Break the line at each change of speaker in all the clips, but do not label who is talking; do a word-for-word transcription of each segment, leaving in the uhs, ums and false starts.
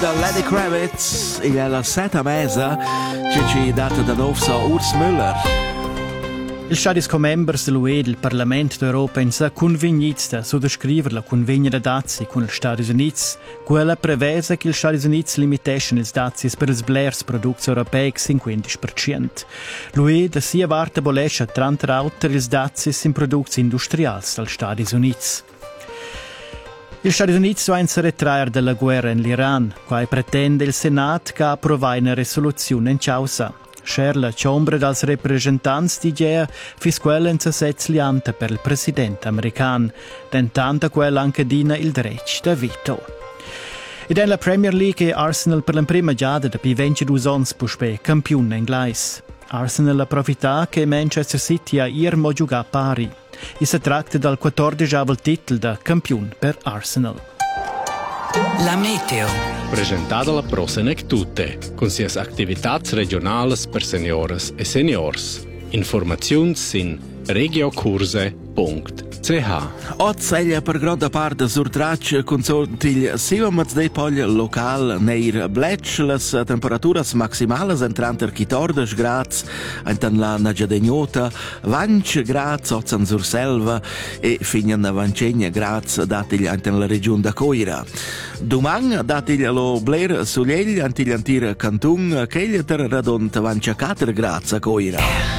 da Lenny Kravitz e la seta mesa che ci data da novsa Urs Müller.
Il stadis co-members dell'U E del Parlamento d'Europa in sa convegnits da sottoscrivere la convegna da dazi con gli Stati Uniti, quella prevesa che gli Stati Uniti limitescano i dazi per i blers prodotti europei cinquanta per cento. L'U E da sia varta bolescia trenta auter i dazi in prodotti industriali dagli Stati Uniti. Gli Stati Uniti vogliono ritrarre dalla guerra in l'Iran, qua pretende il Senato che approvi una risoluzione in causa. Scher la Ciambra dels Representanti d'Igea fis quella in lianta per il presidente americano, tentando quella anche dina il diritto da veto. Ed in la Premier League Arsenal per la prima giada da più ventidue anni puspe campione inglese. Arsenal approfitta che Manchester City ha ier mo giocare pari. E si tratta dal quattordicesimo titolo da campione per Arsenal.
La meteo.
Presentata la Prosenec Tutte, con sias activitats regionales per senioras e seniors. Informazioni sin regiocurse punto c h.
Ozeglia per grande parte surtraccia consortil sia mazde poglia local neir blech las temperaturas maximales entranter quattordici grads entan la Nagiadegnota, venti grads ozan sur selva e finian vancegna grads datigli entan la regione da Coira. Domani datigli lo Blair Sugliegli antigli antir Cantun che gli ter radont ventiquattro grads a Coira.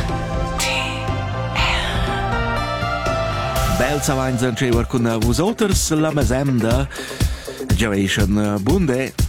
Belza vains ancever con vosoters la mesemda. Giavation bunde.